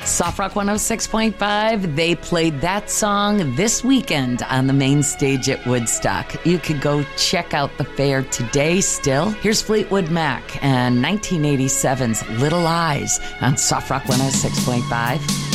Soft Rock 106.5, they played that song this weekend on the main stage at Woodstock. You could go check out the fair today still. Here's Fleetwood Mac and 1987's Little Eyes on Soft Rock 106.5.